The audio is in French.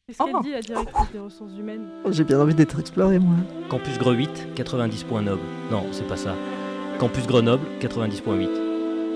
Qu'est-ce qu'elle dit, la directrice des ressources humaines? J'ai bien envie d'être exploré, moi. Campus Gre 8, 90.9. Non, c'est pas ça. Campus Grenoble, 90.8.